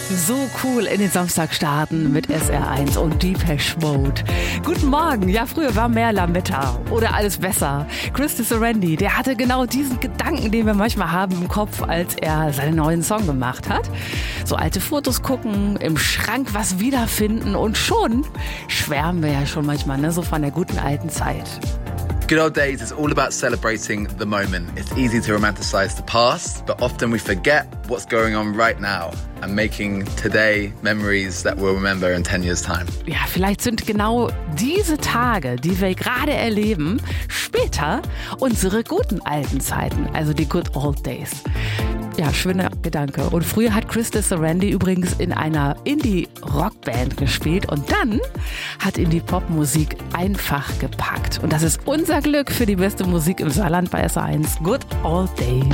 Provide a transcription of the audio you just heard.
So cool in den Samstag starten mit SR1 und Depeche Mode. Guten Morgen. Ja, früher war mehr Lametta oder alles besser. Chris Sorandi, der hatte genau diesen Gedanken, den wir manchmal haben im Kopf, als er seinen neuen Song gemacht hat. So alte Fotos gucken, im Schrank was wiederfinden und schon schwärmen wir ja schon manchmal, ne, so von der guten alten Zeit. Good old days is all about celebrating the moment. It's easy to romanticize the past, but often we forget what's going on right now and making today memories that we'll remember in 10 years' time. Ja, vielleicht sind genau diese Tage, die wir gerade erleben, später unsere guten alten Zeiten, also die good old days. Ja, schöner Gedanke. Und früher hat Chris Sorandi übrigens in einer Indie-Rockband gespielt und dann hat ihn die Popmusik einfach gepackt. Und das ist unser Glück für die beste Musik im Saarland bei SR1. Good old days.